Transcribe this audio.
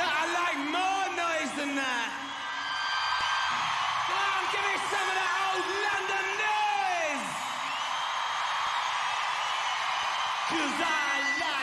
I like more noise than that. Come on, give me some of that old London noise. 'Cause I like